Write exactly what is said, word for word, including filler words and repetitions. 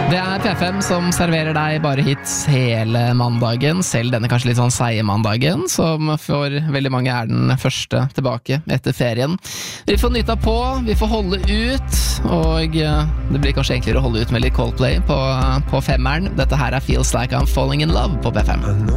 Det er P fem som serverer deg bare hits hele mandagen, selv denne kanskje litt sånn seie mandagen, som for veldig mange er den første tilbake etter ferien. Vi får nytta på, vi får holde ut, og det blir kanskje enklere å holde ut med litt Coldplay på, på femmeren. Dette her er Feels Like I'm Falling in Love på P fem.